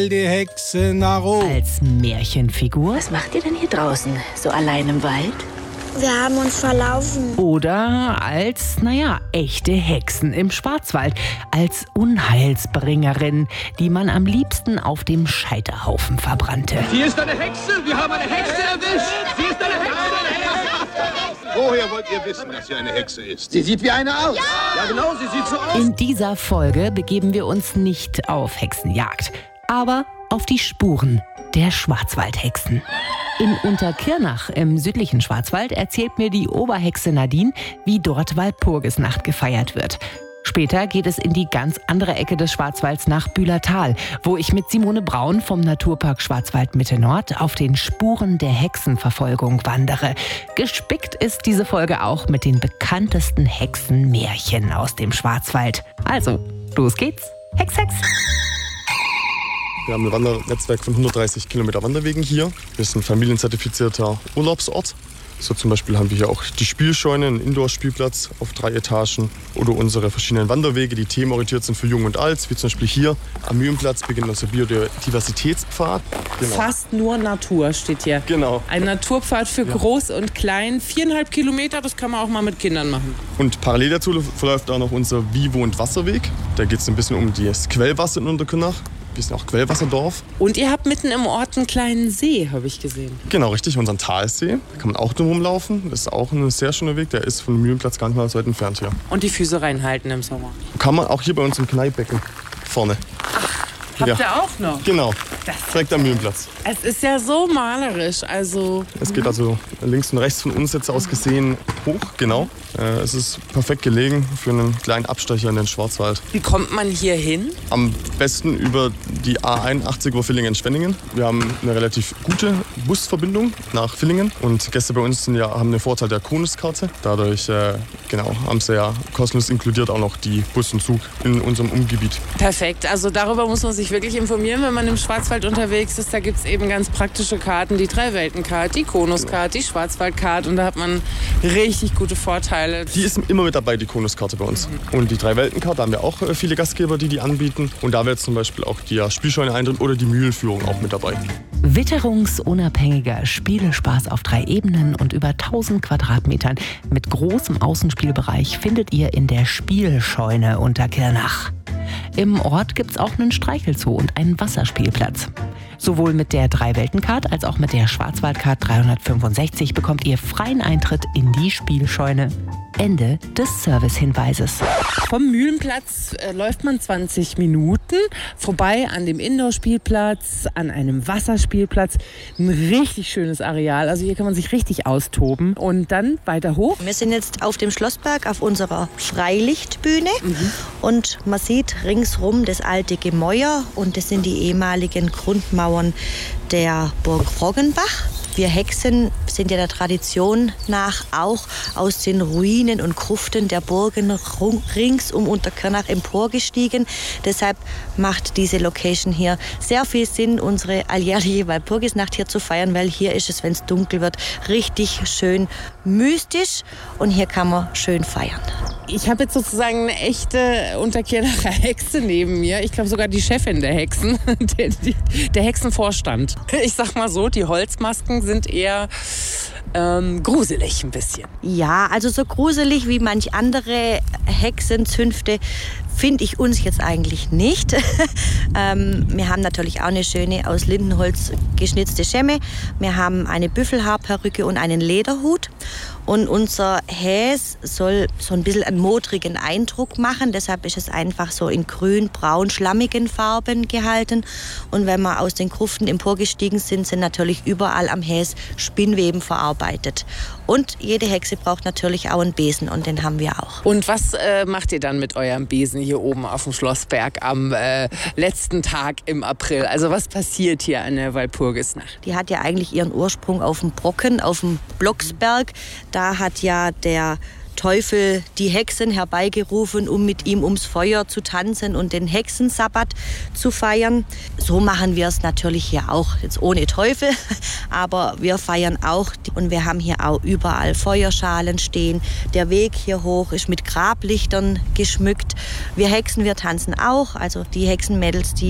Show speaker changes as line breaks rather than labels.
Die Hexe Naro.
Als Märchenfigur.
Was macht ihr denn hier draußen, so allein im Wald?
Wir haben uns verlaufen.
Oder als, echte Hexen im Schwarzwald. Als Unheilsbringerin, die man am liebsten auf dem Scheiterhaufen verbrannte.
Sie ist eine Hexe! Wir haben eine Hexe erwischt! Sie ist eine Hexe!
Woher wollt ihr wissen, dass sie eine Hexe ist?
Sie sieht wie eine aus! Ja, genau, sie sieht so aus!
In dieser Folge begeben wir uns nicht auf Hexenjagd, aber auf die Spuren der Schwarzwaldhexen. In Unterkirnach im südlichen Schwarzwald erzählt mir die Oberhexe Nadine, wie dort Walpurgisnacht gefeiert wird. Später geht es in die ganz andere Ecke des Schwarzwalds nach Bühlertal, wo ich mit Simone Braun vom Naturpark Schwarzwald Mitte Nord auf den Spuren der Hexenverfolgung wandere. Gespickt ist diese Folge auch mit den bekanntesten Hexenmärchen aus dem Schwarzwald. Also, los geht's. Hex, Hex!
Wir haben ein Wandernetzwerk von 130 Kilometer Wanderwegen hier. Wir sind familienzertifizierter Urlaubsort. So zum Beispiel haben wir hier auch die Spielscheune, einen Indoor-Spielplatz auf 3 Etagen. Oder unsere verschiedenen Wanderwege, die themenorientiert sind für Jung und Alt. Wie zum Beispiel hier am Mühlenplatz beginnt unser Biodiversitätspfad.
Genau. Fast nur Natur steht hier.
Genau.
Ein Naturpfad für Groß und Klein. 4,5 Kilometer, das kann man auch mal mit Kindern machen.
Und parallel dazu verläuft auch noch unser Vivo- und Wasserweg. Da geht es ein bisschen um das Quellwasser in Unterkirnach. Wir sind auch Quellwasserdorf.
Und ihr habt mitten im Ort einen kleinen See, habe ich gesehen.
Genau, richtig, unseren Talsee. Da kann man auch drum rumlaufen. Das ist auch ein sehr schöner Weg. Der ist vom Mühlenplatz gar nicht mal so weit entfernt hier.
Und die Füße reinhalten im Sommer.
Kann man auch hier bei uns im Kneippbecken vorne.
Habt ihr auch noch?
Genau, direkt am Mühlenplatz.
Es ist ja so malerisch, also...
Es geht also links und rechts von uns jetzt aus gesehen hoch, genau. Es ist perfekt gelegen für einen kleinen Abstecher in den Schwarzwald.
Wie kommt man hier hin?
Am besten über die A81 über Villingen-Schwenningen. Wir haben eine relativ gute Busverbindung nach Villingen. Und Gäste bei uns haben den Vorteil der Konuskarte. Dadurch haben sie ja kostenlos inkludiert auch noch die Bus und Zug in unserem Umgebiet.
Perfekt, also darüber muss man sich wirklich informieren, wenn man im Schwarzwald unterwegs ist. Da gibt es eben ganz praktische Karten, die Drei-Welten-Card, die Konuskarte, die Schwarzwald-Card. Und da hat man richtig gute Vorteile.
Die ist immer mit dabei, die Konuskarte bei uns. Und die Drei-Welten-Card, haben wir auch viele Gastgeber, die anbieten. Und da wäre jetzt zum Beispiel auch die Spielscheune Eintritt oder die Mühlenführung auch mit dabei.
Witterungsunabhängiger Spielespaß auf 3 Ebenen und über 1000 Quadratmetern mit großem Außenspielbereich findet ihr in der Spielscheune Unterkirnach. Im Ort gibt's auch einen Streichelzoo und einen Wasserspielplatz. Sowohl mit der Drei-Welten-Card als auch mit der Schwarzwald-Card 365 bekommt ihr freien Eintritt in die Spielscheune. Ende des Servicehinweises.
Vom Mühlenplatz läuft man 20 Minuten vorbei an dem Indoor-Spielplatz, an einem Wasserspielplatz. Ein richtig schönes Areal, also hier kann man sich richtig austoben. Und dann weiter hoch.
Wir sind jetzt auf dem Schlossberg auf unserer Freilichtbühne und man sieht ringsrum das alte Gemäuer und das sind die ehemaligen Grundmauern der Burg Roggenbach. Wir Hexen sind ja der Tradition nach auch aus den Ruinen und Gruften der Burgen rings um Unterkirnach emporgestiegen. Deshalb macht diese Location hier sehr viel Sinn, unsere alljährliche Walpurgisnacht hier zu feiern, weil hier ist es, wenn es dunkel wird, richtig schön mystisch und hier kann man schön feiern.
Ich habe jetzt sozusagen eine echte Unterkirnacher Hexe neben mir. Ich glaube sogar die Chefin der Hexen, der Hexenvorstand. Ich sag mal so, die Holzmasken sind eher gruselig ein bisschen.
Ja, also so gruselig wie manch andere Hexenzünfte finde ich uns jetzt eigentlich nicht. Wir haben natürlich auch eine schöne aus Lindenholz geschnitzte Schemme. Wir haben eine Büffelhaarperücke und einen Lederhut. Und unser Häs soll so ein bisschen einen modrigen Eindruck machen. Deshalb ist es einfach so in grün, braun, schlammigen Farben gehalten. Und wenn wir aus den Gruften emporgestiegen sind, sind natürlich überall am Häs Spinnweben verarbeitet. Und jede Hexe braucht natürlich auch einen Besen und den haben wir auch.
Und was macht ihr dann mit eurem Besen hier oben auf dem Schlossberg am letzten Tag im April? Also was passiert hier an der Walpurgisnacht?
Die hat ja eigentlich ihren Ursprung auf dem Brocken, auf dem Blocksberg. Da hat ja der Teufel die Hexen herbeigerufen, um mit ihm ums Feuer zu tanzen und den Hexensabbat zu feiern. So machen wir es natürlich hier auch, jetzt ohne Teufel, aber wir feiern auch. Und wir haben hier auch überall Feuerschalen stehen. Der Weg hier hoch ist mit Grablichtern geschmückt. Wir Hexen, wir tanzen auch, also die Hexenmädels, die